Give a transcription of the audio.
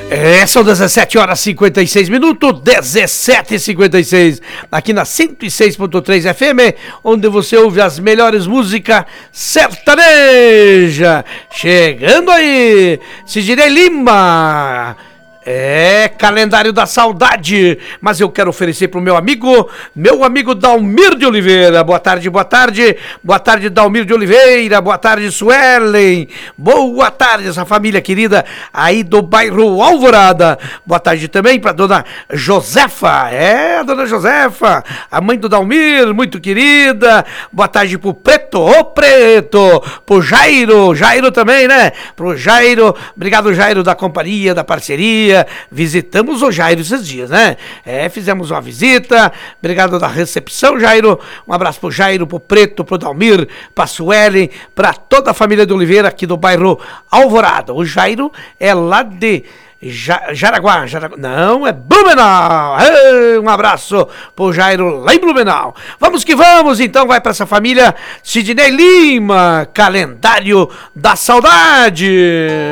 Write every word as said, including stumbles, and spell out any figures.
É, são dezessete horas e cinquenta e seis minutos, dezessete e cinquenta e seis, aqui na cento e seis ponto três F M, onde você ouve as melhores músicas sertaneja. Chegando aí, Sidney Lima. É, calendário da saudade, mas eu quero oferecer pro meu amigo, meu amigo Dalmir de Oliveira. Boa tarde, boa tarde, boa tarde Dalmir de Oliveira, boa tarde Suelen, boa tarde essa família querida aí do bairro Alvorada. Boa tarde também pra dona Josefa, é, a dona Josefa, a mãe do Dalmir, muito querida. Boa tarde pro Preto, ô Preto, pro Jairo, Jairo também, né, pro Jairo, obrigado Jairo da companhia, da parceria. Visitamos o Jairo esses dias, né? É, fizemos uma visita. Obrigado da recepção, Jairo. Um abraço pro Jairo, pro Preto, pro Dalmir, pra Suelen, pra toda a família de Oliveira aqui do bairro Alvorada. O Jairo é lá de Ja- Jaraguá, Jaraguá, não, é Blumenau. Ei, um abraço pro Jairo lá em Blumenau. Vamos que vamos, então vai pra essa família Sidney Lima, calendário da saudade.